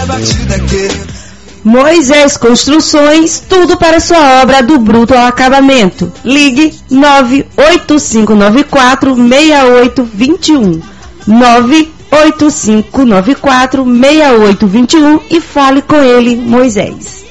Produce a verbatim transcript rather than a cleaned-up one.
Moisés Construções, tudo para sua obra do bruto ao acabamento. Ligue nove oito cinco nove quatro seis oito dois um, nove oito cinco nove quatro seis oito dois um e fale com ele, Moisés.